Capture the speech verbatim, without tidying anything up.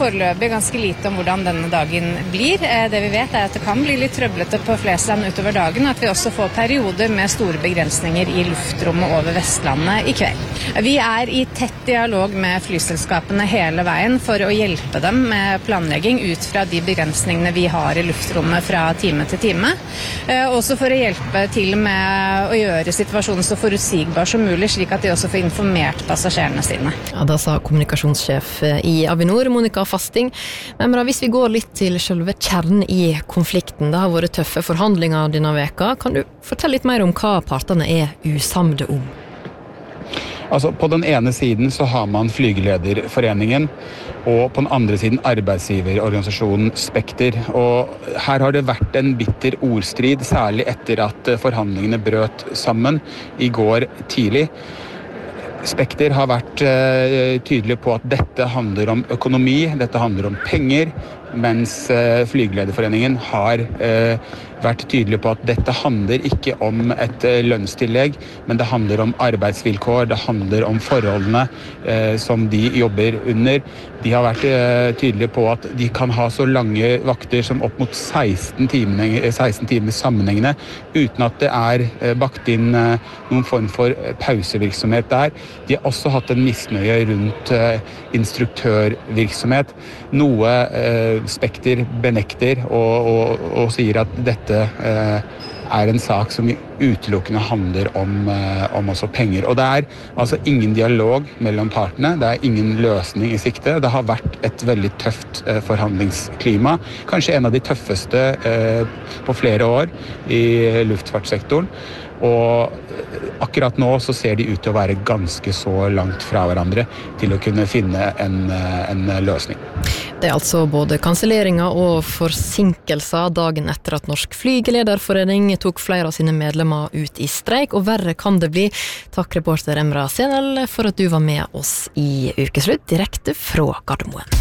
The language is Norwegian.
Foreløpig ganske lite om hvordan denne dagen blir. Det vi vet er at det kan bli litt trøblete på Flesland utover dagen, og at vi også får perioder med store begrensninger i luftrommet over Vestlandet i kveld. Vi er i tett dialog med flyselskapene hele veien for å hjelpe dem med planlegging ut fra de begrensningene vi har i luftrommet fra time til time. Også for å hjelpe til med å gjøre situasjonen så forutsigbar som mulig, slik at de også får informert passasjerene sine. Ja, da sa kommunikasjonssjef i Avinor, Monica Fasting. Men hvis vi går litt til selve kjernen i konflikten, det har vært tøffe forhandlinger denne veka. Kan du fortelle litt mer om hva partene er usamde om? Altså, på den ene siden så har man Flygelederforeningen, og på den andre siden arbeidsgiverorganisasjonen Spekter. Og her har det vært en bitter ordstrid, særlig etter at forhandlingene brøt sammen i går tidlig. Spekter har vært uh, tydelig på at dette handler om økonomi, dette handler om penger, mens uh, Flygelederforeningen har uh, vært tydelig på at dette handler ikke om et uh, lønnstillegg, men det handler om arbeidsvilkår, det handler om forholdene uh, som de jobber under. De har vært uh, tydelige på at de kan ha så lange vakter som opp mot seksten timer, seksten timer sammenhengende, uten at det er uh, bakt inn uh, noen form for pausevirksomhet der. De har også hatt en misnøye rundt uh, instruktørvirksomhet, noe uh, Spekter benekter og, og, og sier at dette uh, er en sak som utelukkende handler om, uh, om også penger. Og det er altså ingen dialog mellom partene, det er ingen løsning i sikte. Det har vært et veldig tøft uh, forhandlingsklima, kanskje en av de tøffeste uh, på flere år i luftfartssektoren. Og akkurat nå så ser de ut til å være ganske så langt fra hverandre til å kunne finne en, en løsning. Det er altså både kanselleringer og forsinkelser dagen etter at Norsk Flygelederforening tok flere av sine medlemmer ut i streik, og verre kan det bli. Takk reporter Emra Senel for at du var med oss i Ukeslutt direkte fra Gardermoen.